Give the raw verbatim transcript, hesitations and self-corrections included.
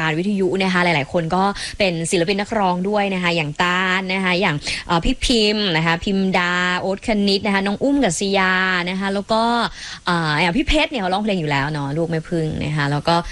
การวิทยุนะคะหลายๆคนก็เป็นศิลปินนักร้องด้วยนะคะอย่างตาลนะคะอย่างพี่พิมพ์นะคะพิมดาโอ๊ตคณิตนะคะน้องอุ้มกัศยานะคะแล้วก็อย่างพี่เพชรเนี่ยเขาร้องเพลงอยู่แล้วเนาะลูกแม่พึ่งนะคะแล้วก็